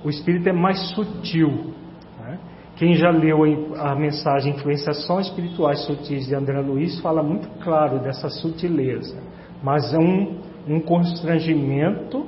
o espírito é mais sutil. Né? Quem já leu a mensagem Influenciações Espirituais Sutis de André Luiz fala muito claro dessa sutileza, mas é um constrangimento,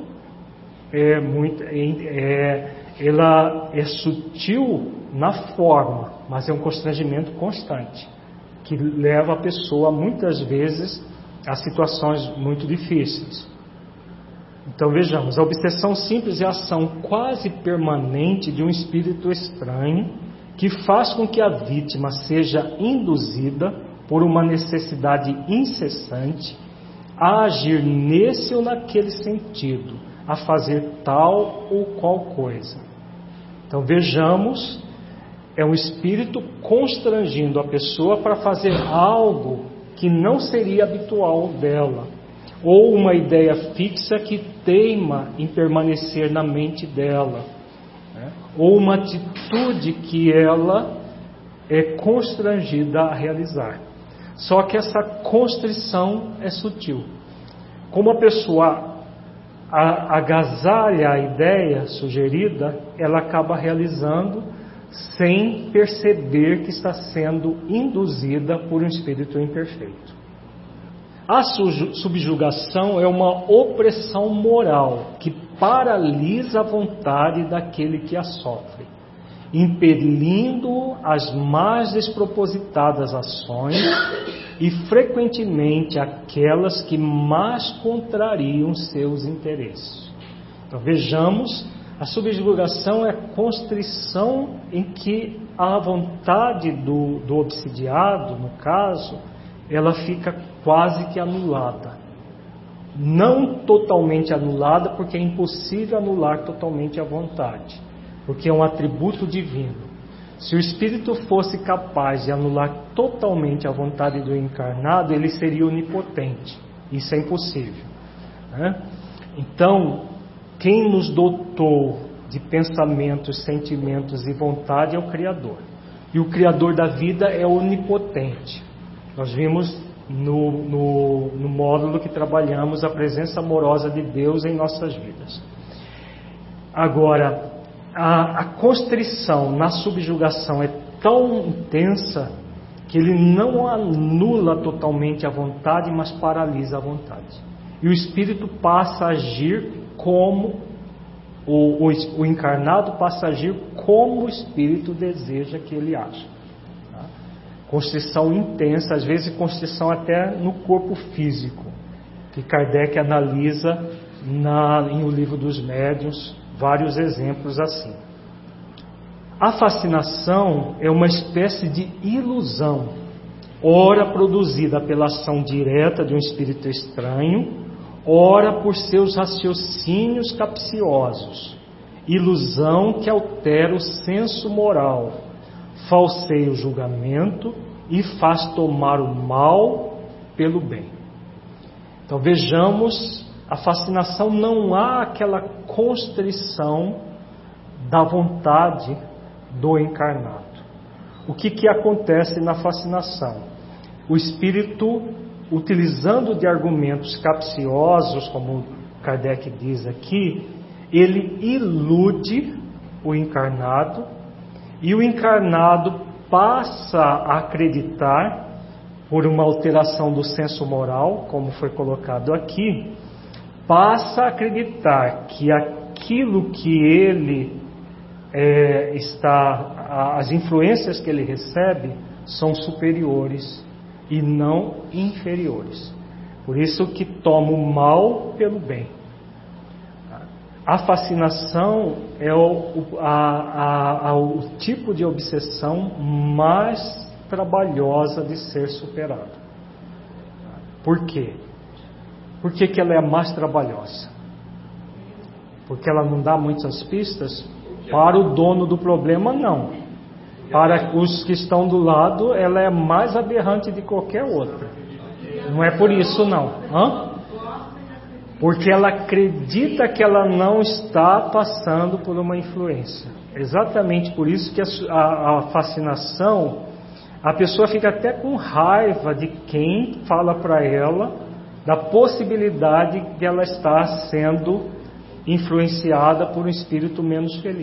ela é sutil na forma, mas é um constrangimento constante, que leva a pessoa muitas vezes a situações muito difíceis. Então vejamos, a obsessão simples é a ação quase permanente de um espírito estranho que faz com que a vítima seja induzida por uma necessidade incessante a agir nesse ou naquele sentido, a fazer tal ou qual coisa. Então vejamos, é um espírito constrangindo a pessoa para fazer algo que não seria habitual dela, ou uma ideia fixa que teima em permanecer na mente dela, né? Ou uma atitude que ela é constrangida a realizar. Só que essa constrição é sutil. Como a pessoa agasalha a ideia sugerida, ela acaba realizando sem perceber que está sendo induzida por um espírito imperfeito. A subjugação é uma opressão moral que paralisa a vontade daquele que a sofre, impelindo-o às mais despropositadas ações e frequentemente aquelas que mais contrariam seus interesses. Então vejamos, a subjugação é a constrição em que a vontade do obsidiado, no caso, ela fica quase que anulada. Não totalmente anulada, porque é impossível anular totalmente a vontade, porque é um atributo divino. Se o espírito fosse capaz de anular totalmente a vontade do encarnado, ele seria onipotente. Isso é impossível, né? Então, quem nos dotou de pensamentos, sentimentos e vontade é o Criador. E o Criador da vida é onipotente. Nós vimos no módulo que trabalhamos a presença amorosa de Deus em nossas vidas. Agora, a constrição na subjugação é tão intensa que ele não anula totalmente a vontade, mas paralisa a vontade. E o espírito passa a agir como o encarnado passa a agir como o espírito deseja que ele haja. Tá? Constrição intensa, às vezes constrição até no corpo físico, que Kardec analisa em O Livro dos Médiuns, vários exemplos assim. A fascinação é uma espécie de ilusão, ora produzida pela ação direta de um espírito estranho, ora por seus raciocínios capciosos, ilusão que altera o senso moral, falseia o julgamento e faz tomar o mal pelo bem. Então vejamos, a fascinação não há aquela constrição da vontade do encarnado. O que acontece na fascinação? O espírito, utilizando de argumentos capciosos, como Kardec diz aqui, ele ilude o encarnado e o encarnado passa a acreditar, por uma alteração do senso moral, como foi colocado aqui, passa a acreditar que aquilo que ele as influências que ele recebe são superiores e não inferiores. Por isso que toma o mal pelo bem. A fascinação é o tipo de obsessão mais trabalhosa de ser superado. Por quê? Por que ela é a mais trabalhosa? Porque ela não dá muitas pistas? Para o dono do problema, não. Para os que estão do lado, ela é mais aberrante de qualquer outra. Não é por isso, não. Porque ela acredita que ela não está passando por uma influência. Exatamente por isso que a fascinação, a pessoa fica até com raiva de quem fala para ela da possibilidade de ela estar sendo influenciada por um espírito menos feliz.